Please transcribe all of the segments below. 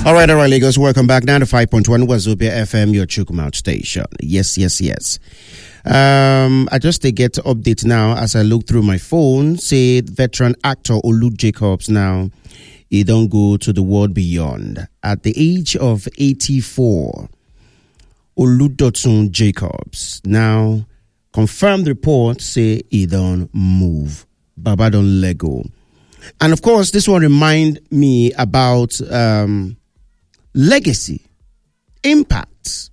All right, Lagos. Welcome back. 95.1 Wazobia FM, your Chukwumouth station. Yes. I just get update now as I look through my phone. Say veteran actor Olu Jacobs now, he don't go to the world beyond. At the age of 84, Olu Jacobs now confirmed report say he don't move. Baba don't let go. And of course, this one remind me about legacy, impact.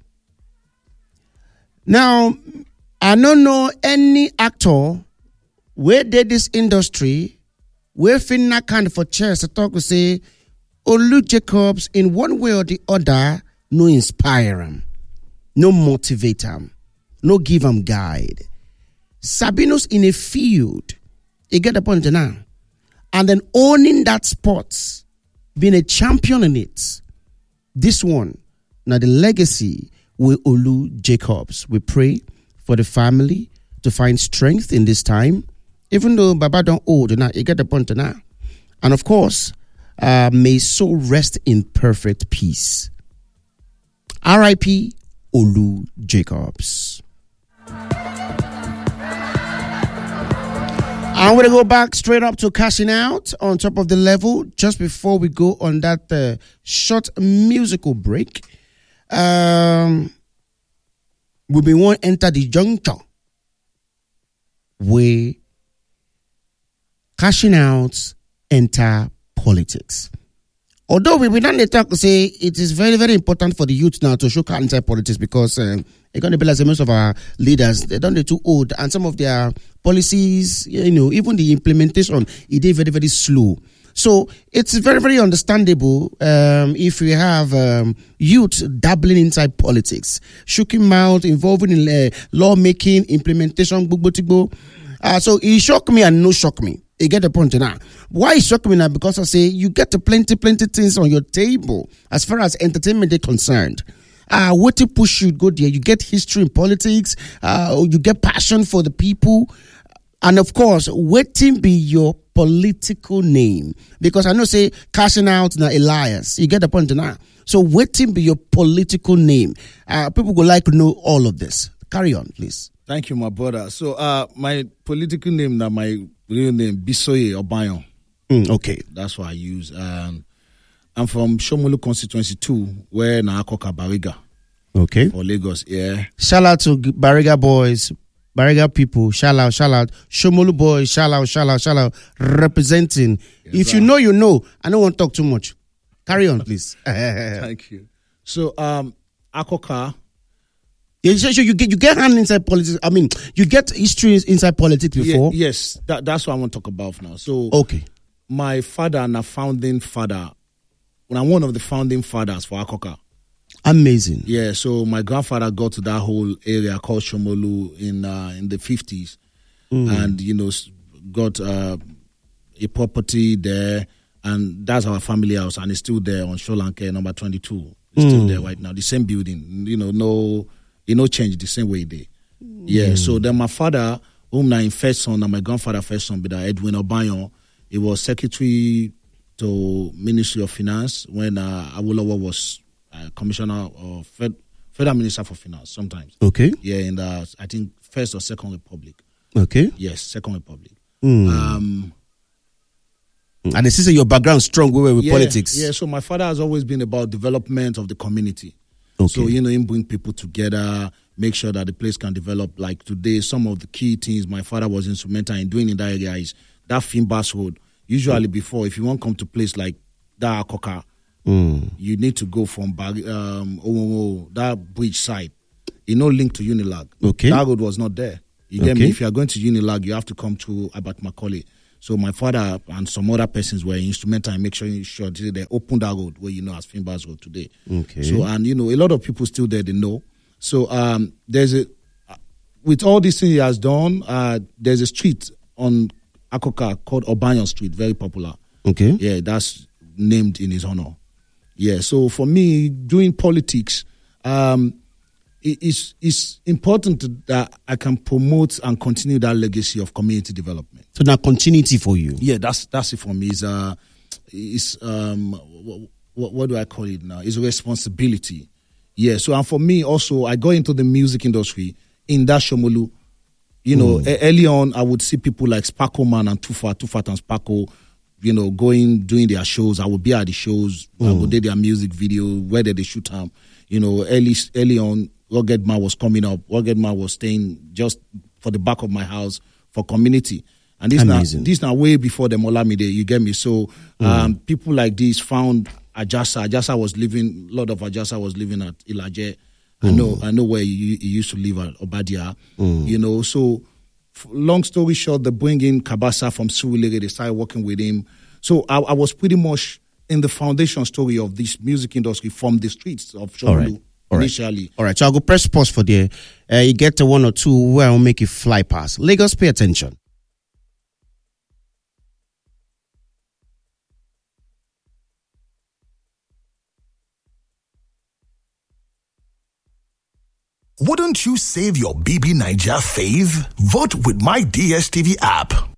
Now, I don't know any actor where did this industry where finna kind for chairs to talk to say Olu Jacobs in one way or the other no inspire him, no motivate him, no give him guide. Sabinus in a field, you get the point now, and then owning that sport, being a champion in it. This one, now the legacy with Olu Jacobs. We pray for the family to find strength in this time. Even though Baba don't old, now you get the point now. And of course, may soul rest in perfect peace. R.I.P. Olu Jacobs. I'm going to go back straight up to Cashing Out on top of the level just before we go on that short musical break. We want to enter the juncture where Cashing Out enter politics. Although we don't talk to say it is very, very important for the youth now to show enter politics because it's going to be like most of our leaders, they're too old and some of their policies, even the implementation, it is very, very slow. So it's very, very understandable if we have youth dabbling inside politics, shooking mouth, involving in lawmaking, implementation, so it shocked me and no shock me. You get the point now. Why it shocked me now? Because I say you get plenty things on your table as far as entertainment is concerned. What to push you go there? You get history in politics. You get passion for the people, and of course, waiting be your political name. Because I know say Cashing Out now Elias. You get the point now. So waiting be your political name. People would like to know all of this. Carry on, please. Thank you, my brother. So my political name now, my real name Bisoye Obayon. Okay, that's what I use. I'm from Shomolu Constituency 2, where na Akoka Bariga. Okay. For Lagos, yeah. Shout out to Bariga boys, Bariga people. Shout out. Shomolu boys, shout out. Representing. Yes, if you know, you know. I don't want to talk too much. Carry on, please. Thank you. So, Akoka. Yeah, so you get hand inside politics. I mean, you get history inside politics before. Yeah, yes, that's what I want to talk about now. So, okay, my father and a founding father. I'm one of the founding fathers for Akoka. Amazing. Yeah, so my grandfather got to that whole area called Shomolu in the 50s, and got a property there, and that's our family house, and it's still there on Sholanke number 22. It's still there right now. The same building, no change, the same way they. Yeah, so then my father, whom I first son, and my grandfather first son, but Edwin Obayon, he was secretary to Ministry of Finance when Awolowo was commissioner of Federal Minister for Finance sometimes. Okay. Yeah, in the, I think, First or Second Republic. Okay. Yes, Second Republic. And this is your background strong with politics. Yeah, so my father has always been about development of the community. Okay. So, him bring people together, make sure that the place can develop. Like today, some of the key things my father was instrumental in doing in that area is that Fimbas Road. Usually before, if you want to come to a place like that Akoka, you need to go from that bridge side. Link to Unilag. Okay. That road was not there. You get me? If you are going to Unilag, you have to come to Abat Macaulay. So my father and some other persons were instrumental in making sure they opened that road where as Fimbas Road today. Okay. So a lot of people still there, they know. So with all these things he has done, there's a street on Akoka called Obayon Street, very popular. Okay. Yeah, that's named in his honor. Yeah, so for me, doing politics, it's important that I can promote and continue that legacy of community development. So now, continuity for you. Yeah, that's it for me. What what do I call it now? It's a responsibility. Yeah. So, and for me also, I got into the music industry in that Shomolu. You know, early on, I would see people like Sparkle Man and Tufat and Sparkle, you know, doing their shows. I would be at the shows. I would do their music video, where did they shoot them. You know, early on, Rugged Man was coming up. Rugged Man was staying just for the back of my house for community. And this now way before the Olamide, you get me? So people like this found Ajasa. Ajasa was living, a lot of Ajasa was living at Ilaje. I know where he used to live at Obadia. You know, so long story short, they bring in Kabasa from Surulere. They started working with him. So I was pretty much in the foundation story of this music industry from the streets of Shomolu initially. All right, so I'll go press pause for there. You get to one or two where I'll make you fly past. Lagos, pay attention. Wouldn't you save your BB Niger fave? Vote with my DSTV app.